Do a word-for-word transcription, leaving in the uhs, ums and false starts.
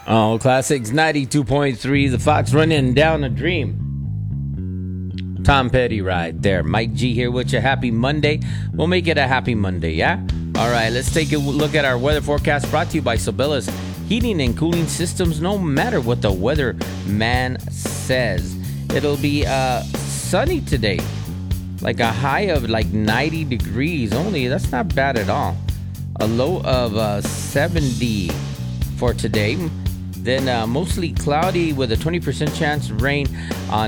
Oh, Classics ninety-two point three. The Fox running down a dream. Tom Petty right there. Mike G here with you. Happy Monday. We'll make it a happy Monday, yeah? All right, let's take a look at our weather forecast brought to you by Sabella's Heating and Cooling Systems. No matter what the weather man says, it'll be uh, sunny today. Like a high of like ninety degrees only. That's not bad at all. A low of uh, seventy for today. Then uh, mostly cloudy with a twenty percent chance of rain on